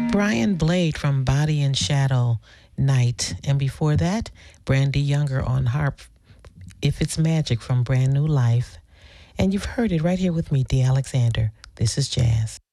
Brian Blade from Body and Shadow, Night. And before that, Brandy Younger on harp, If It's Magic from Brand New Life. And you've heard it right here with me, Dee Alexander. This is Jazz.